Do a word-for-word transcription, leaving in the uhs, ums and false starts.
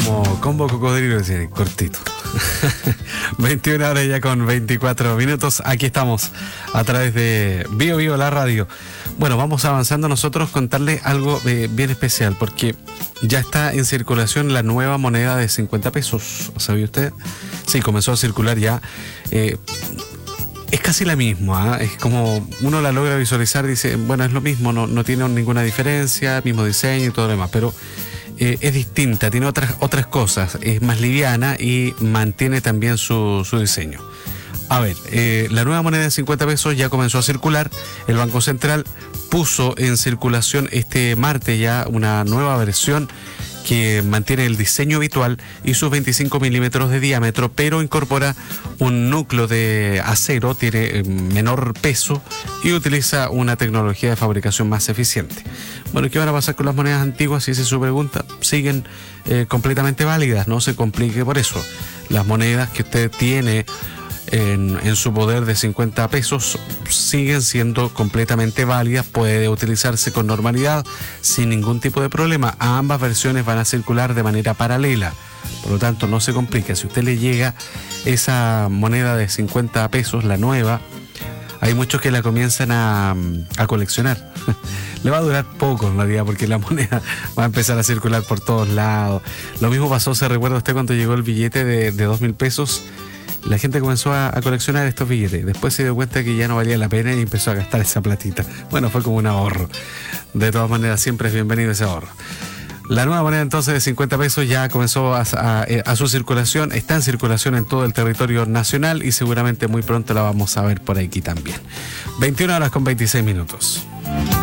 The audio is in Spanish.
como combo cocodrilo, decía, cortito. veintiuna horas ya con veinticuatro minutos. Aquí estamos a través de Bio Bio la radio. Bueno, vamos avanzando nosotros, contarles algo eh, bien especial, porque ya está en circulación la nueva moneda de cincuenta pesos. ¿Sabía usted? Sí, comenzó a circular ya. Eh, es casi la misma, ¿eh? Es como uno la logra visualizar, dice, bueno, es lo mismo, no, no tiene ninguna diferencia, mismo diseño y todo lo demás, pero eh, es distinta, tiene otras, otras cosas, es más liviana y mantiene también su, su diseño. A ver, eh, la nueva moneda de cincuenta pesos ya comenzó a circular. El Banco Central puso en circulación este martes ya una nueva versión que mantiene el diseño habitual y sus veinticinco milímetros de diámetro, pero incorpora un núcleo de acero, tiene menor peso y utiliza una tecnología de fabricación más eficiente. Bueno, ¿qué van a pasar con las monedas antiguas? Si esa es su pregunta, siguen eh, completamente válidas, no se complique por eso. Las monedas que usted tiene En, en su poder de cincuenta pesos siguen siendo completamente válidas, puede utilizarse con normalidad sin ningún tipo de problema. Ambas versiones van a circular de manera paralela, por lo tanto no se complica. Si usted le llega esa moneda de cincuenta pesos, la nueva, hay muchos que la comienzan a, a coleccionar. Le va a durar poco en realidad, porque la moneda va a empezar a circular por todos lados. Lo mismo pasó, se recuerda usted, cuando llegó el billete de, de dos mil pesos. La gente comenzó a, a coleccionar estos billetes. Después se dio cuenta que ya no valía la pena y empezó a gastar esa platita. Bueno, fue como un ahorro. De todas maneras, siempre es bienvenido ese ahorro. La nueva moneda entonces de cincuenta pesos ya comenzó a, a, a su circulación. Está en circulación en todo el territorio nacional y seguramente muy pronto la vamos a ver por aquí también. veintiuna horas con veintiséis minutos.